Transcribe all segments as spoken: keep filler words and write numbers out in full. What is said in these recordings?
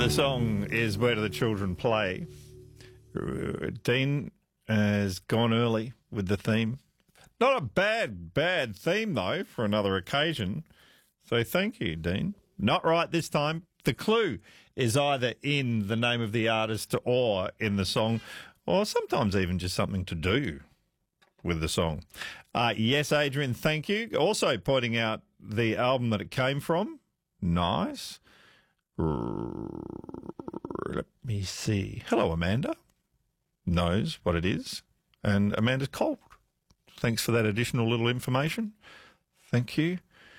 The song is Where Do the Children Play? Dean has gone early with the theme. Not a bad, bad theme, though, for another occasion. So thank you, Dean. Not right this time. The clue is either in the name of the artist or in the song, or sometimes even just something to do with the song. Uh, yes, Adrian, thank you. Also pointing out the album that it came from. Nice. Let me see. Hello, Amanda. Knows what it is. And Amanda's cold. Thanks for that additional little information. Thank you.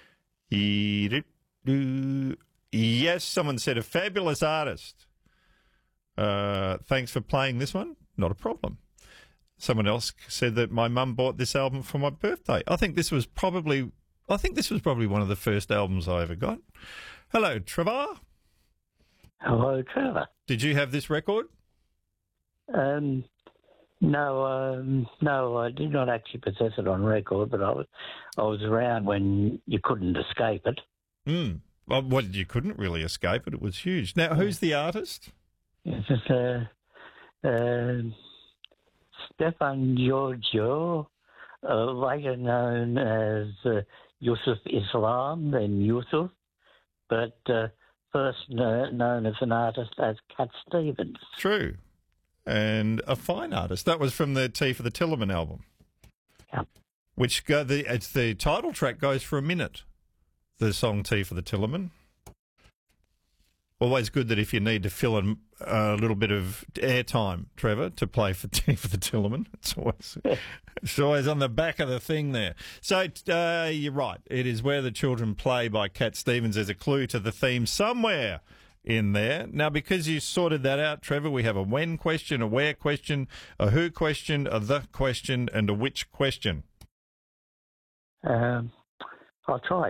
Yes, someone said a fabulous artist. Uh, thanks for playing this one. Not a problem. Someone else said that my mum bought this album for my birthday. I think this was probably, I think this was probably one of the first albums I ever got. Hello, Trevor. Hello, Trevor. Did you have this record? Um, no, um, no, I did not actually possess it on record, but I was, I was around when you couldn't escape it. Hmm. Well, what, you couldn't really escape it. It was huge. Now, who's the artist? It's just, uh, uh, Stefan Giorgio, uh, later known as uh, Yusuf Islam, then Yusuf, but uh, first uh, known as an artist as Cat Stevens. True. And a fine artist. That was from the Tea for the Tillerman album. Yep. Which go, the, it's the title track goes for a minute, the song Tea for the Tillerman. Always good that if you need to fill in a little bit of airtime, Trevor, to play for Tea for the Tillerman. It's always, it's always on the back of the thing there. So uh, you're right. It is Where the Children Play by Cat Stevens. There's a clue to the theme somewhere in there. Now, because you sorted that out, Trevor, we have a when question, a where question, a who question, a the question, and a which question. Um, I'll try